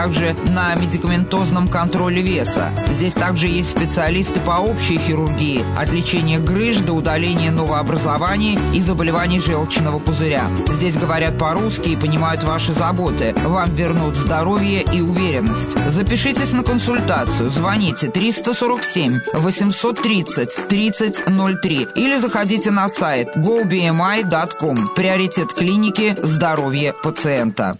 также на медикаментозном контроле веса. Здесь также есть специалисты по общей хирургии, от лечения грыж до удаления новообразований и заболеваний желчного пузыря. Здесь говорят по-русски и понимают ваши заботы. Вам вернут здоровье и уверенность. Запишитесь на консультацию. Звоните 347 830 3003 или заходите на сайт gobmi.com. Приоритет клиники «Здоровье пациента».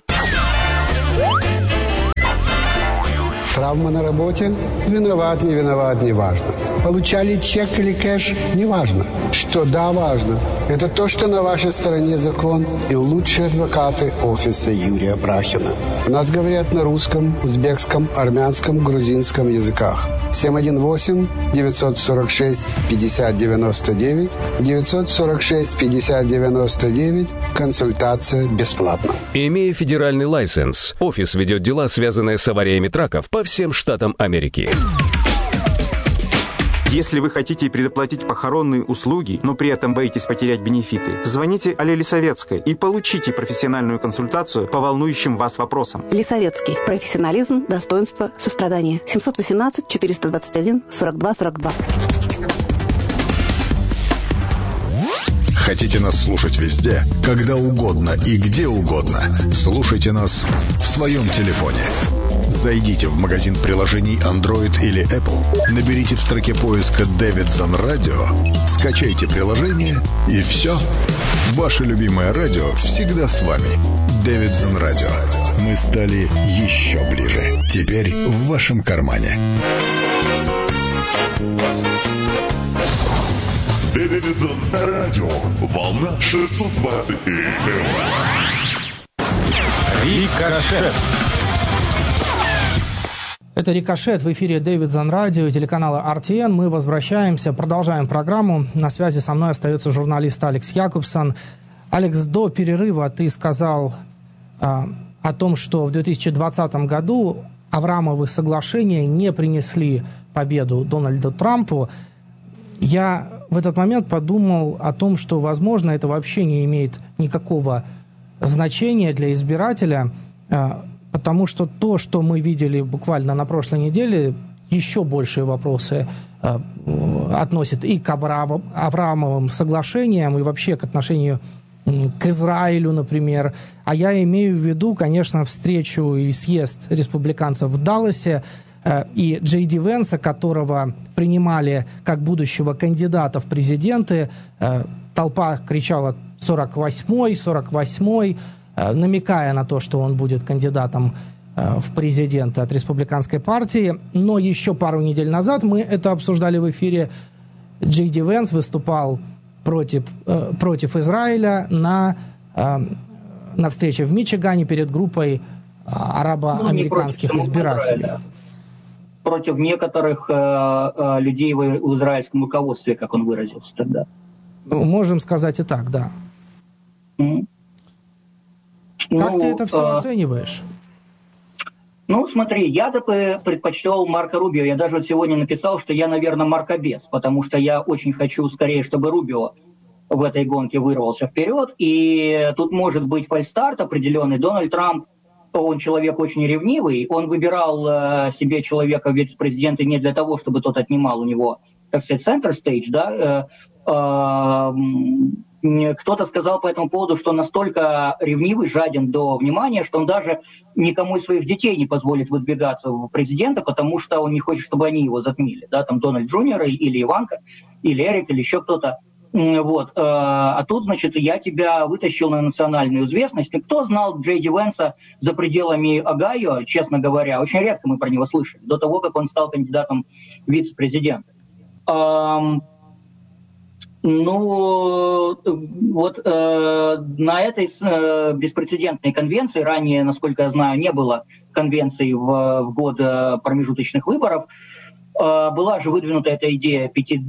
Травма на работе? Виноват, не виноват, не важно. Получали чек или кэш? Не важно. Что да, важно. Это то, что на вашей стороне закон и лучшие адвокаты офиса Юрия Брахина. У нас говорят на русском, узбекском, армянском, грузинском языках. 718-946-5099, 946-5099, консультация бесплатна. Имея федеральный лайсенс, офис ведет дела, связанные с авариями траков по всем штатам Америки. Если вы хотите предоплатить похоронные услуги, но при этом боитесь потерять бенефиты, звоните Алле Лисовецкой и получите профессиональную консультацию по волнующим вас вопросам. Лисовецкий. Профессионализм, достоинство, сострадание. 718-421-42-42. Хотите нас слушать везде, когда угодно и где угодно? Слушайте нас в своем телефоне. Зайдите в магазин приложений Android или Apple, наберите в строке поиска «Davidson Radio», скачайте приложение и все. Ваше любимое радио всегда с вами. Davidson Radio. Мы стали еще ближе. Теперь в вашем кармане. Davidson Radio. Волна 620 АМ. Рикошет. Это «Рикошет» в эфире Davidson Radio и телеканала RTN. Мы возвращаемся, продолжаем программу. На связи со мной остается журналист Алекс Якубсон. Алекс, до перерыва ты сказал о том, что в 2020 году Авраамовы соглашения не принесли победу Дональду Трампу. Я в этот момент подумал о том, что, возможно, это вообще не имеет никакого значения для избирателя, потому что то, что мы видели буквально на прошлой неделе, еще большие вопросы относит и к Авраамовым соглашениям, и вообще к отношению к Израилю, например. А я имею в виду, конечно, встречу и съезд республиканцев в Далласе, и Джей Ди Венса, которого принимали как будущего кандидата в президенты. Толпа кричала «48-й, 48-й», намекая на то, что он будет кандидатом в президенты от республиканской партии. Но еще пару недель назад мы это обсуждали в эфире. Джей Ди Венс выступал против Израиля на встрече в Мичигане перед группой арабо-американских избирателей. Против некоторых людей в израильском руководстве, как он выразился тогда. Ну, можем сказать и так, да. Как ты это все оцениваешь? Ну, смотри, я-то предпочтел Марко Рубио. Я даже вот сегодня написал, что я, наверное, маркобес, потому что я очень хочу скорее, чтобы Рубио в этой гонке вырвался вперед. И тут может быть фальстарт определенный. Дональд Трамп, он человек очень ревнивый. Он выбирал себе человека в вице-президенты не для того, чтобы тот отнимал у него, так сказать, center stage, да. Кто-то сказал по этому поводу, что он настолько ревнивый, жаден до внимания, что он даже никому из своих детей не позволит выдвигаться в президента, потому что он не хочет, чтобы они его затмили. Да, там Дональд Джуниор или Иванка, или Эрик, или еще кто-то. Вот. А тут, значит, я тебя вытащил на национальную известность. И кто знал Джей Ди Венса за пределами Огайо, честно говоря, очень редко мы про него слышали, до того, как он стал кандидатом в вице-президента. Ну, вот на этой беспрецедентной конвенции, ранее, насколько я знаю, не было конвенции в год промежуточных выборов, была же выдвинута эта идея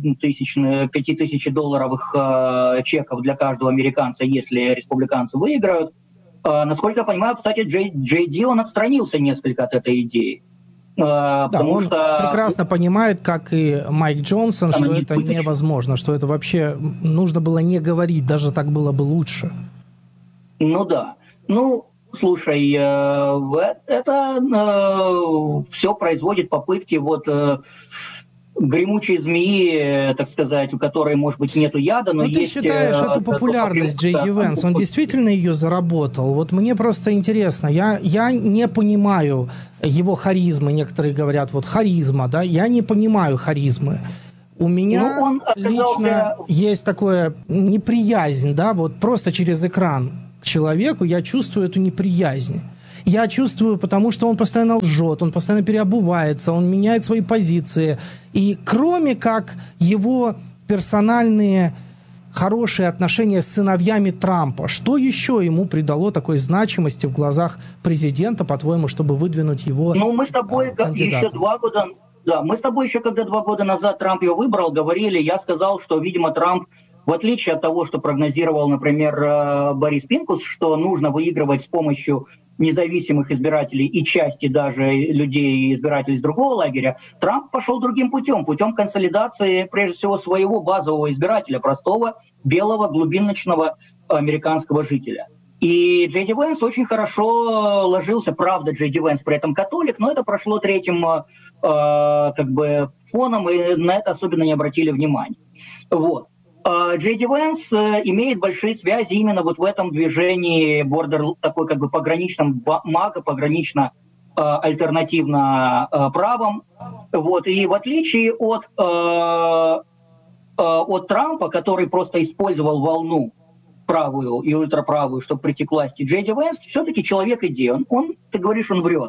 $5000 чеков для каждого американца, если республиканцы выиграют. Насколько я понимаю, кстати, Джей Ди, он отстранился несколько от этой идеи. Да, он прекрасно понимает, как и Майк Джонсон, что это невозможно, что это вообще нужно было не говорить, даже так было бы лучше. Ну да. Ну, слушай, это все производит попытки гремучей змеи, так сказать, у которой, может быть, нету яда, но есть... ты считаешь эту популярность Джей Ди Венс, он действительно ее заработал? Вот мне просто интересно, я не понимаю его харизмы, некоторые говорят, харизма, да, я не понимаю харизмы. У меня лично есть такое неприязнь, да, просто через экран к человеку я чувствую эту неприязнь. Я чувствую, потому что он постоянно лжет, он постоянно переобувается, он меняет свои позиции. И кроме как его персональные хорошие отношения с сыновьями Трампа, что еще ему придало такой значимости в глазах президента, по-твоему, чтобы выдвинуть его мы с тобой еще 2 года... Да, мы с тобой еще, когда 2 года назад Трамп его выбрал, говорили, я сказал, что, видимо, Трамп, в отличие от того, что прогнозировал, например, Борис Пинкус, что нужно выигрывать с помощью независимых избирателей и части даже людей, избирателей из другого лагеря, Трамп пошел другим путем консолидации, прежде всего, своего базового избирателя, простого, белого, глубиночного американского жителя. И Джей Ди Венс очень хорошо ложился, правда, Джей Ди Венс при этом католик, но это прошло третьим фоном, и на это особенно не обратили внимания. Джей Ди Венс имеет большие связи именно в этом движении бордер, такой пограничном мага, погранично альтернативно правом. И в отличие от Трампа, который просто использовал волну правую и ультраправую, чтобы прийти к власти, Джей Ди Венс все-таки человек идеи. Ты говоришь, он врет.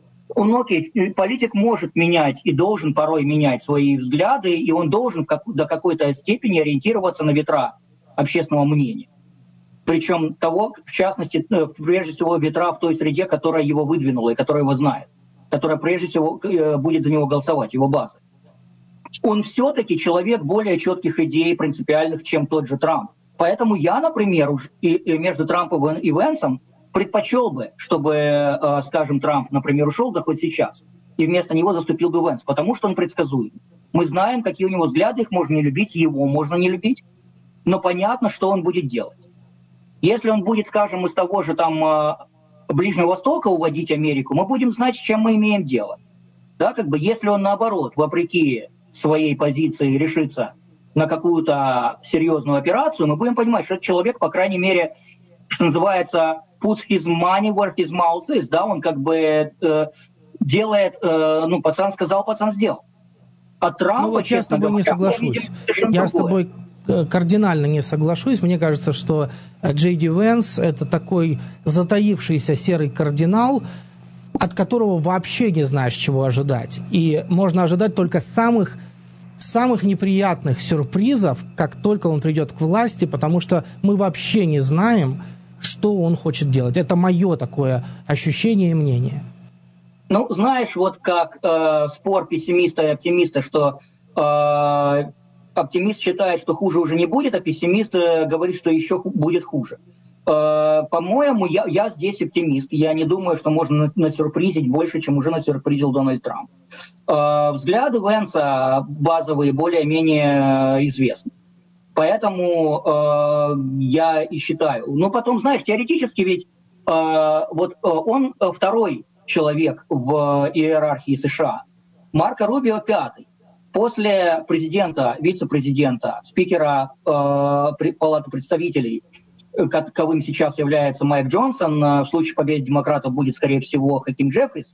Политик может менять и должен порой менять свои взгляды, и он должен до какой-то степени ориентироваться на ветра общественного мнения. Причем в частности, прежде всего, ветра в той среде, которая его выдвинула и которая его знает, которая прежде всего будет за него голосовать, его база. Он все-таки человек более четких идей, принципиальных, чем тот же Трамп. Поэтому я, например, между Трампом и Венсом предпочел бы, чтобы, скажем, Трамп, например, ушел, да хоть сейчас, и вместо него заступил бы Венс, потому что он предсказуем. Мы знаем, какие у него взгляды, их можно не любить, его можно не любить, но понятно, что он будет делать. Если он будет, скажем, из того же Ближнего Востока уводить Америку, мы будем знать, с чем мы имеем дело. Да, если он, наоборот, вопреки своей позиции решится на какую-то серьезную операцию, мы будем понимать, что этот человек, по крайней мере, что называется, puts his money where his mouth is, да, он делает, пацан сказал, пацан сделал. А Трампа, я с тобой не соглашусь. Я с тобой кардинально не соглашусь. Мне кажется, что Джей Ди Венс — это такой затаившийся серый кардинал, от которого вообще не знаешь, чего ожидать. И можно ожидать только самых неприятных сюрпризов, как только он придет к власти, потому что мы вообще не знаем, что он хочет делать. Это мое такое ощущение и мнение. Знаешь, как спор пессимиста и оптимиста, что оптимист считает, что хуже уже не будет, а пессимист говорит, что еще будет хуже. По-моему, я здесь оптимист. Я не думаю, что можно насюрпризить больше, чем уже насюрпризил Дональд Трамп. Взгляды Венса базовые, более-менее известны. Поэтому я и считаю. Но потом, знаешь, теоретически ведь он второй человек в иерархии США. Марко Рубио пятый. После президента, вице-президента, спикера Палаты представителей, каковым сейчас является Майк Джонсон, в случае победы демократов будет, скорее всего, Хаким Джеффрис.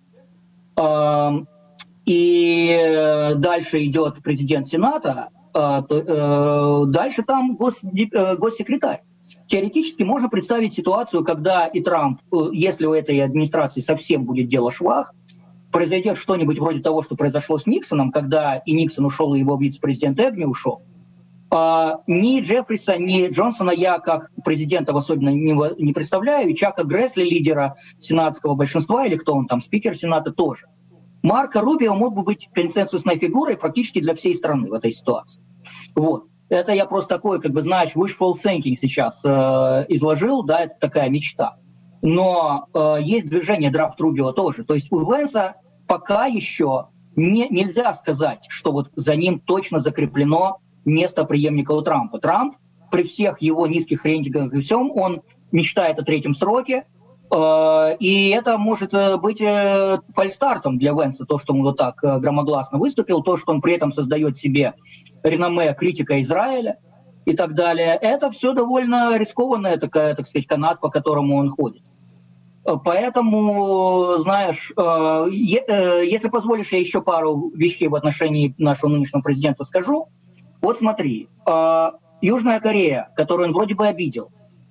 И дальше идет президент Сената, дальше там госсекретарь. Теоретически можно представить ситуацию, когда и Трамп, если у этой администрации совсем будет дело швах, произойдет что-нибудь вроде того, что произошло с Никсоном, когда и Никсон ушел, и его вице-президент Эгни ушел. Ни Джеффриса, ни Джонсона я как президента особенно не представляю, и Чака Грэсли, лидера сенатского большинства, или кто он там, спикер Сената, тоже. Марко Рубио мог бы быть консенсусной фигурой практически для всей страны в этой ситуации. Это я просто такой, wishful thinking сейчас изложил, да, это такая мечта. Но есть движение драфт Рубио тоже. То есть у Венса пока еще нельзя сказать, что за ним точно закреплено место преемника у Трампа. Трамп при всех его низких рейтингах и всем, он мечтает о третьем сроке, И это может быть фальстартом для Венса, то, что он вот так громогласно выступил, то, что он при этом создает себе реноме критика Израиля и так далее. Это все довольно рискованная такая, так сказать, канат, по которому он ходит. Поэтому, знаешь, если позволишь, я еще пару вещей в отношении нашего нынешнего президента скажу. Вот смотри, Южная Корея, которую он вроде бы обидел,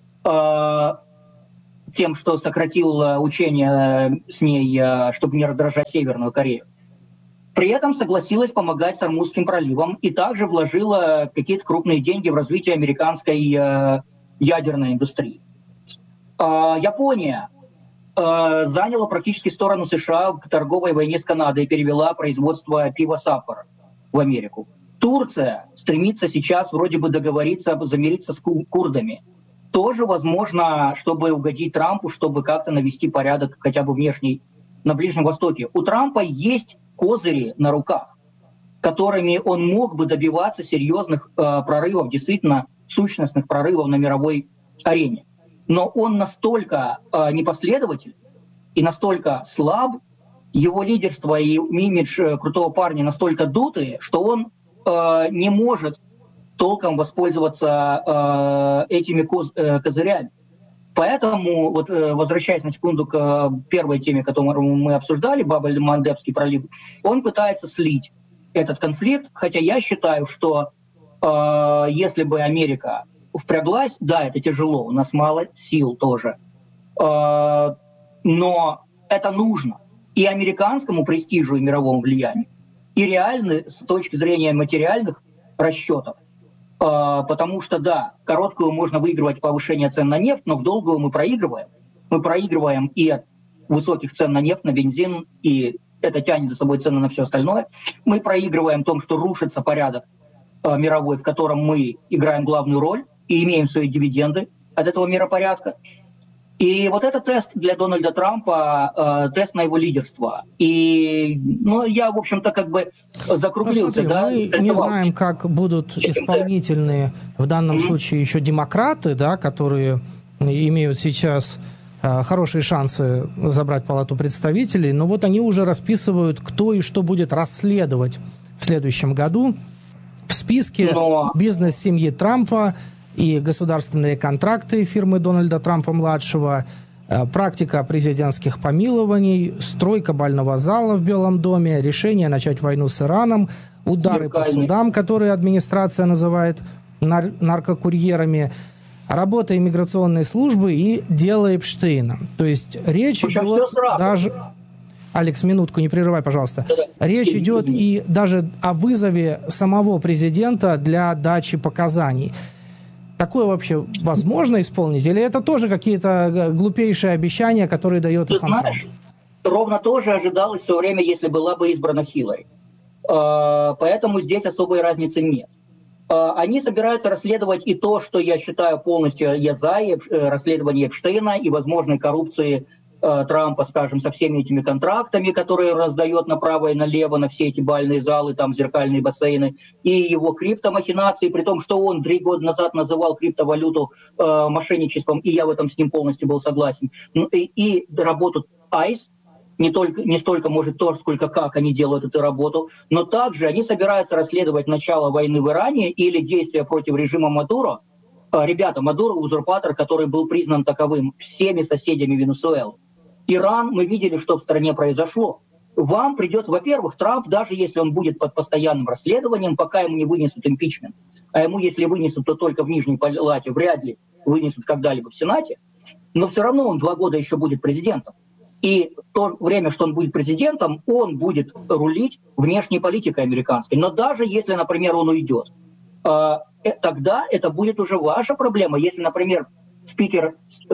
тем, что сократил учения с ней, чтобы не раздражать Северную Корею. При этом согласилась помогать с Ормузским проливом и также вложила какие-то крупные деньги в развитие американской ядерной индустрии. Япония заняла практически сторону США в торговой войне с Канадой и перевела производство пива Саппоро в Америку. Турция стремится сейчас вроде бы договориться, замириться с курдами. Тоже возможно, чтобы угодить Трампу, чтобы как-то навести порядок хотя бы внешний на Ближнем Востоке. У Трампа есть козыри на руках, которыми он мог бы добиваться серьезных прорывов, действительно сущностных прорывов на мировой арене. Но он настолько непоследователен и настолько слаб, его лидерство и имидж крутого парня настолько дутые, что он не может толком воспользоваться этими козырями. Поэтому, вот, возвращаясь на секунду к первой теме, которую мы обсуждали, Баб-эль-Мандебский пролив, он пытается слить этот конфликт, хотя я считаю, что если бы Америка впряглась, да, это тяжело, у нас мало сил тоже, но это нужно и американскому престижу и мировому влиянию, и реально с точки зрения материальных расчетов. Потому что, да, короткую можно выигрывать повышение цен на нефть, но в долгую мы проигрываем. Мы проигрываем и от высоких цен на нефть, на бензин, и это тянет за собой цены на все остальное. Мы проигрываем в том, что рушится порядок мировой, в котором мы играем главную роль и имеем свои дивиденды от этого миропорядка. И вот это тест для Дональда Трампа, тест на его лидерство. И, я, в общем-то, как бы закруглился. Смотри, да, мы не знаем, как будут исполнительные в данном случае еще демократы, да, которые имеют сейчас хорошие шансы забрать Палату представителей, но вот они уже расписывают, кто и что будет расследовать в следующем году. В списке бизнес семьи Трампа и государственные контракты фирмы Дональда Трампа-младшего, практика президентских помилований, стройка бального зала в Белом доме, решение начать войну с Ираном, удары по судам, которые администрация называет наркокурьерами, работа иммиграционной службы и дело Эпштейна. То есть речь идет даже... Алекс, минутку, не прерывай, пожалуйста. Речь идет и даже о вызове самого президента для дачи показаний. Такое вообще возможно исполнить? Или это тоже какие-то глупейшие обещания, которые дает и сам Трамп? Ровно то же ожидалось в свое время, если была бы избрана Хиллари. Поэтому здесь особой разницы нет. Они собираются расследовать и то, что я считаю полностью я за, расследование Эпштейна и возможной коррупции Трампа, скажем, со всеми этими контрактами, которые раздает направо и налево на все эти бальные залы, там зеркальные бассейны, и его криптомахинации, при том, что он 3 года назад называл криптовалюту мошенничеством, и я в этом с ним полностью был согласен. И работу ICE, не столько, может, то, сколько как они делают эту работу, но также они собираются расследовать начало войны в Иране или действия против режима Мадуро. Ребята, Мадуро – узурпатор, который был признан таковым всеми соседями Венесуэлы. Иран, мы видели, что в стране произошло. Вам придется, во-первых, Трамп, даже если он будет под постоянным расследованием, пока ему не вынесут импичмент, а ему, если вынесут, то только в Нижней Палате, вряд ли вынесут когда-либо в Сенате, но все равно он 2 года еще будет президентом. И в то время, что он будет президентом, он будет рулить внешней политикой американской. Но даже если, например, он уйдет, тогда это будет уже ваша проблема. Если, например, спикер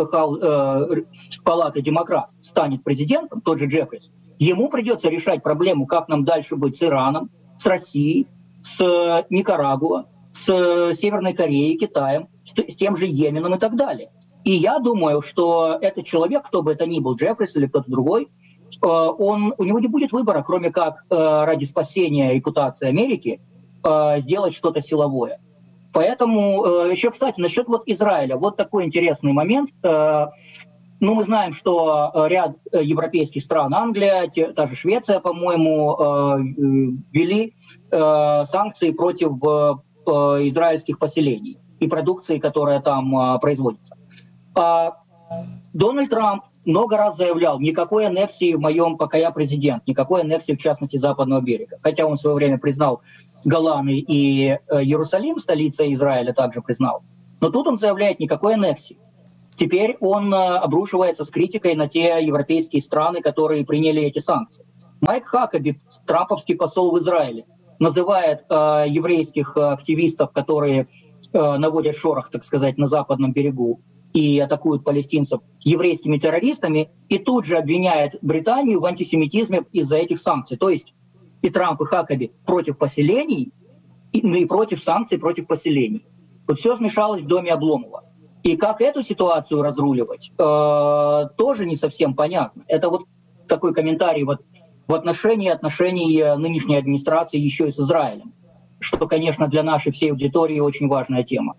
Палаты демократ станет президентом, тот же Джеффрис, ему придется решать проблему, как нам дальше быть с Ираном, с Россией, с Никарагуа, с Северной Кореей, Китаем, с тем же Йеменом и так далее. И я думаю, что этот человек, кто бы это ни был, Джеффрис или кто-то другой, у него не будет выбора, кроме как ради спасения репутации Америки сделать что-то силовое. Поэтому еще, кстати, насчет вот Израиля. Вот такой интересный момент. Ну, мы знаем, что ряд европейских стран, Англия, та же Швеция, по-моему, ввели санкции против израильских поселений и продукции, которая там производится. Дональд Трамп много раз заявлял, никакой аннексии в моем, пока я президент, никакой аннексии, в частности, Западного берега. Хотя он в свое время признал Голланы и Иерусалим, столица Израиля, также признал. Но тут он заявляет, никакой аннексии. Теперь он обрушивается с критикой на те европейские страны, которые приняли эти санкции. Майк Хакаби, трамповский посол в Израиле, называет еврейских активистов, которые наводят шорох, так сказать, на западном берегу и атакуют палестинцев, еврейскими террористами, и тут же обвиняет Британию в антисемитизме из-за этих санкций. То есть и Трамп, и Хакаби против поселений, и против санкций против поселений. Вот все смешалось в доме Обломова. И как эту ситуацию разруливать, тоже не совсем понятно. Это вот такой комментарий вот в отношении нынешней администрации еще и с Израилем, что, конечно, для нашей всей аудитории очень важная тема.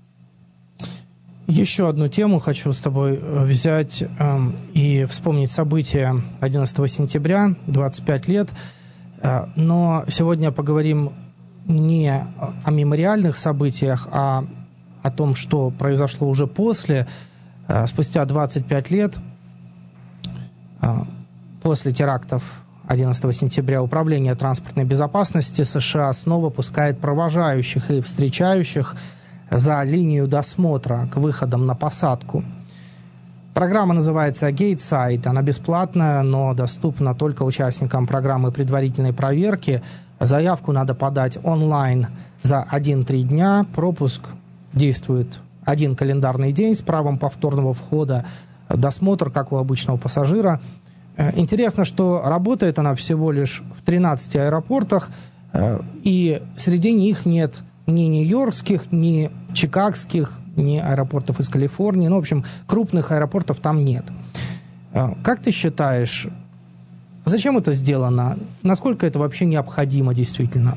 Еще одну тему хочу с тобой взять и вспомнить события 11 сентября, 25 лет. Но сегодня поговорим не о мемориальных событиях, а о том, что произошло уже после, спустя 25 лет, после терактов 11 сентября, Управление транспортной безопасности США снова пускает провожающих и встречающих за линию досмотра к выходам на посадку. Программа называется Gateside, она бесплатная, но доступна только участникам программы предварительной проверки. Заявку надо подать онлайн за 1-3 дня, пропуск действует 1 календарный день с правом повторного входа, досмотр, как у обычного пассажира. Интересно, что работает она всего лишь в 13 аэропортах, и среди них нет ни нью-йоркских, ни чикагских, ни аэропортов из Калифорнии. Ну, в общем, крупных аэропортов там нет. Как ты считаешь, зачем это сделано? Насколько это вообще необходимо действительно?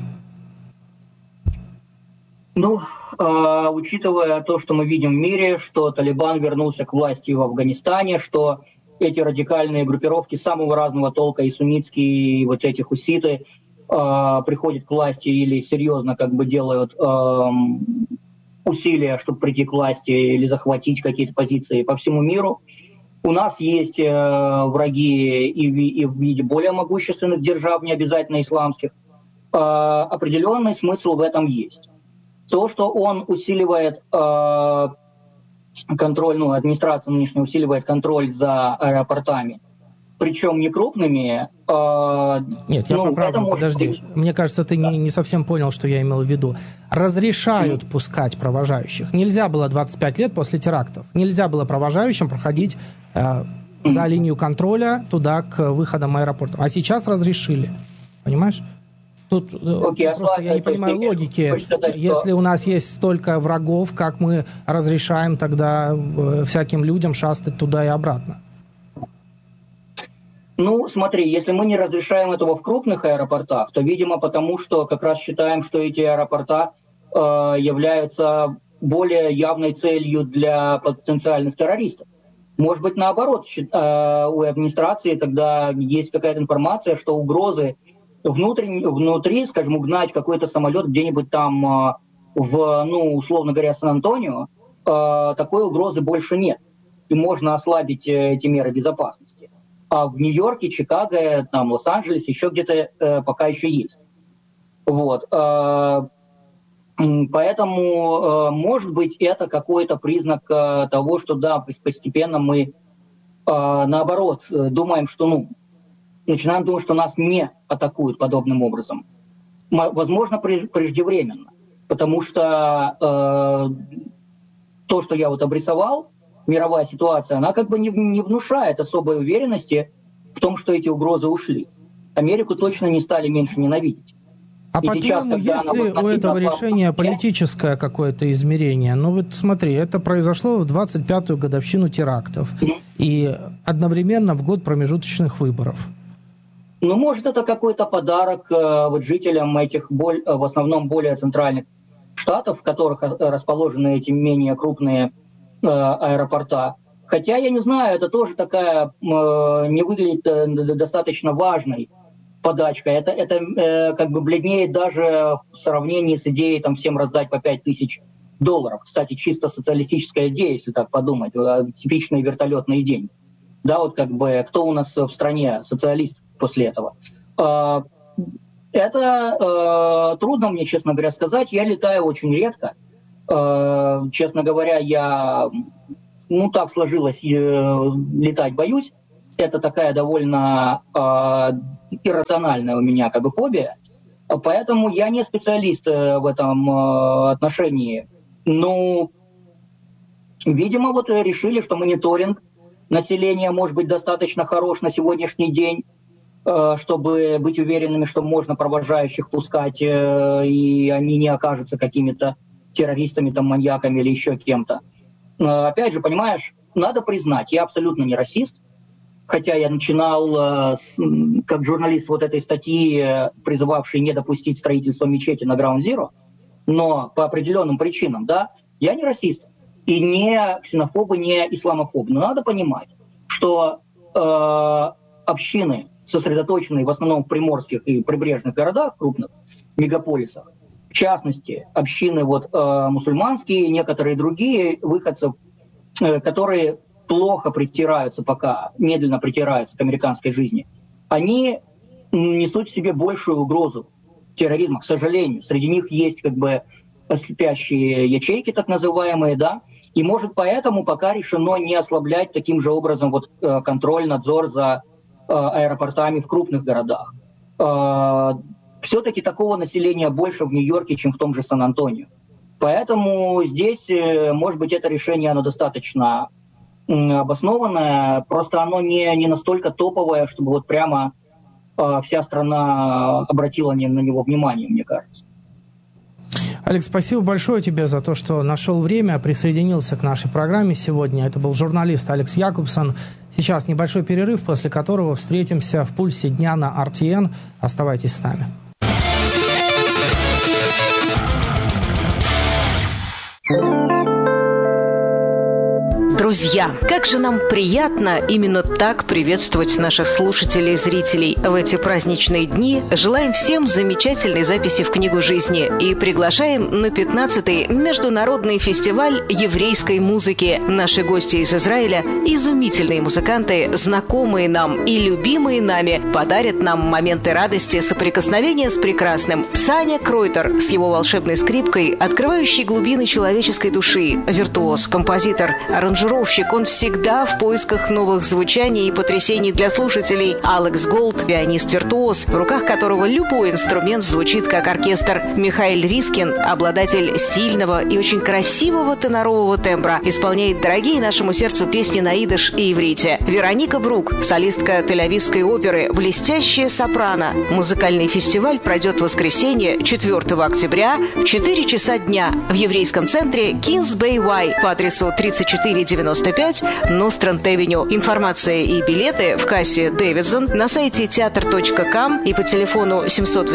Ну, учитывая то, что мы видим в мире, что Талибан вернулся к власти в Афганистане, что эти радикальные группировки самого разного толка, и суннитские, и вот эти хуситы, приходят к власти или серьезно как бы делают усилия, чтобы прийти к власти или захватить какие-то позиции по всему миру. У нас есть враги и в виде более могущественных держав, не обязательно исламских. Определенный смысл в этом есть. То, что он усиливает контроль, администрация нынешняя усиливает контроль за аэропортами, причем не крупными. Нет, я поправлю, подожди. Мне кажется, ты не совсем понял, что я имел в виду. Разрешают пускать провожающих. Нельзя было 25 лет после терактов. Нельзя было провожающим проходить за линию контроля туда, к выходам аэропорта. А сейчас разрешили. Понимаешь? Тут просто я не понимаю логики. Если у нас есть столько врагов, как мы разрешаем тогда всяким людям шастать туда и обратно? Ну, смотри, если мы не разрешаем этого в крупных аэропортах, то, видимо, потому что как раз считаем, что эти аэропорта являются более явной целью для потенциальных террористов. Может быть, наоборот, у администрации тогда есть какая-то информация, что угрозы внутри, скажем, угнать какой-то самолет где-нибудь там условно говоря, Сан-Антонио, такой угрозы больше нет. И можно ослабить эти меры безопасности. А в Нью-Йорке, Чикаго, там, Лос-Анджелесе еще где-то пока еще есть. Вот. Поэтому, может быть, это какой-то признак того, что да, постепенно мы, наоборот, думаем, что, начинаем думать, что нас не атакуют подобным образом. Возможно, преждевременно. Потому что то, что я обрисовал, мировая ситуация, она как бы не внушает особой уверенности в том, что эти угрозы ушли. Америку точно не стали меньше ненавидеть. А по-твоему, есть ли у этого решения политическое какое-то измерение? Ну вот смотри, это произошло в 25-ю годовщину терактов и одновременно в год промежуточных выборов. Ну, может, это какой-то подарок жителям этих в основном более центральных штатов, в которых расположены эти менее крупные аэропорта. Хотя, я не знаю, это тоже такая не выглядит достаточно важной подачкой. Это как бы бледнеет даже в сравнении с идеей там, всем раздать по $5000. Кстати, чисто социалистическая идея, если так подумать, типичные вертолетные деньги. Да, вот как бы кто у нас в стране социалист после этого? Это трудно мне, честно говоря, сказать. Я летаю очень редко. Честно говоря, так сложилось, летать боюсь. Это такая довольно иррациональная у меня как бы фобия. Поэтому я не специалист в этом отношении. Видимо, вот решили, что мониторинг населения может быть достаточно хорош на сегодняшний день, чтобы быть уверенными, что можно провожающих пускать, и они не окажутся какими-то террористами, там, маньяками или еще кем-то. Опять же, понимаешь, надо признать, я абсолютно не расист, хотя я начинал как журналист вот этой статьи, призывавшей не допустить строительства мечети на Ground Zero, но по определенным причинам, да, я не расист и не ксенофоб, и не исламофоб. Но надо понимать, что общины, сосредоточенные в основном в приморских и прибрежных городах, крупных мегаполисах, в частности, общины мусульманские и некоторые другие выходцев, которые плохо притираются пока, медленно притираются к американской жизни, они несут в себе большую угрозу терроризма, к сожалению. Среди них есть как бы спящие ячейки, так называемые, да, и может поэтому пока решено не ослаблять таким же образом контроль, надзор за аэропортами в крупных городах. Все-таки такого населения больше в Нью-Йорке, чем в том же Сан-Антонио. Поэтому здесь, может быть, это решение, оно достаточно обоснованное, просто оно не настолько топовое, чтобы вот прямо вся страна обратила на него внимание, мне кажется. Алекс, спасибо большое тебе за то, что нашел время, присоединился к нашей программе сегодня. Это был журналист Алекс Якобсон. Сейчас небольшой перерыв, после которого встретимся в «Пульсе дня» на RTN. Оставайтесь с нами. Друзья, как же нам приятно именно так приветствовать наших слушателей и зрителей в эти праздничные дни. Желаем всем замечательной записи в книгу жизни и приглашаем на 15-й международный фестиваль еврейской музыки. Наши гости из Израиля, изумительные музыканты, знакомые нам и любимые нами, подарят нам моменты радости, соприкосновения с прекрасным. Саня Кройтер с его волшебной скрипкой, открывающей глубины человеческой души, виртуоз, композитор, аранжировщик, он всегда в поисках новых звучаний и потрясений для слушателей. Алекс Голд, пианист-виртуоз, в руках которого любой инструмент звучит как оркестр. Михаил Рискин, обладатель сильного и очень красивого тенорового тембра, исполняет дорогие нашему сердцу песни на идиш и иврите. Вероника Брук, солистка Тель-Авивской оперы, блестящая сопрано. Музыкальный фестиваль пройдет в воскресенье, 4 октября, в 4 часа дня в еврейском центре Kings Bay Y по адресу 3495 Ностранд-Авеню. Информация и билеты в кассе Дэвидсон, на сайте театр.ком и по телефону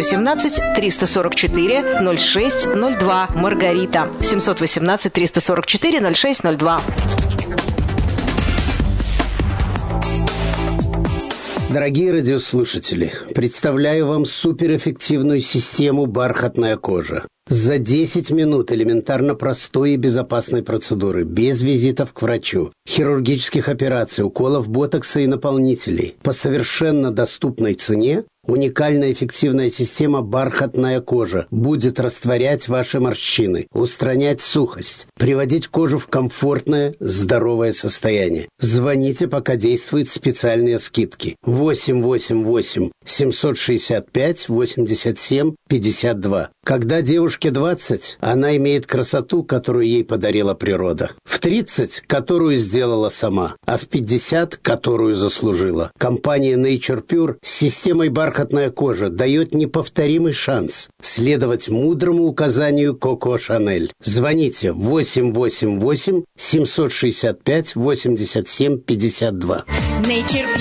718-344-0602. Маргарита. 718-344-0602. Дорогие радиослушатели, представляю вам суперэффективную систему «Бархатная кожа». За 10 минут элементарно простой и безопасной процедуры, без визитов к врачу, хирургических операций, уколов ботокса и наполнителей, по совершенно доступной цене, уникальная эффективная система «Бархатная кожа» будет растворять ваши морщины, устранять сухость, приводить кожу в комфортное, здоровое состояние. Звоните, пока действуют специальные скидки. 888-765-87-52. Когда девушке 20, она имеет красоту, которую ей подарила природа. В 30, которую сделала сама, а в 50, которую заслужила. Компания Nature Pure с системой «Бархатная кожа» дает неповторимый шанс следовать мудрому указанию Коко Шанель. Звоните 888-765-87-52.